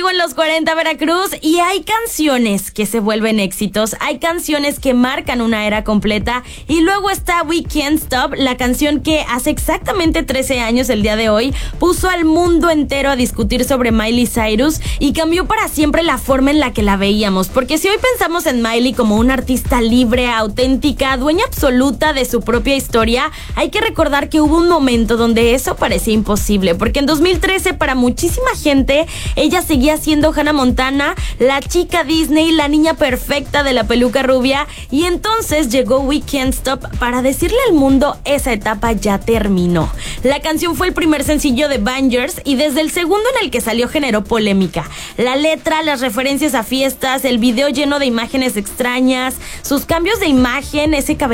nuevo en los 40 Veracruz y hay canciones que se vuelven éxitos, hay canciones que marcan una era completa y luego está We Can't Stop, la canción que hace exactamente 13 años el día de hoy puso al mundo entero a discutir sobre Miley Cyrus y cambió para siempre la forma en la que la veíamos, porque si hoy pensamos en Miley como una artista libre, auténtica, dueña absoluta de su propia historia, hay que recordar que hubo un momento donde eso parecía imposible, porque en 2013 para muchísima gente ella seguía siendo Hannah Montana, la chica Disney, la niña perfecta de la peluca rubia, y entonces llegó We Can't Stop para decirle al mundo esa etapa ya terminó. La canción fue el primer sencillo de Bangers y desde el segundo en el que salió generó polémica. La letra, las referencias a fiestas, el video lleno de imágenes extrañas, sus cambios de imagen, ese cabello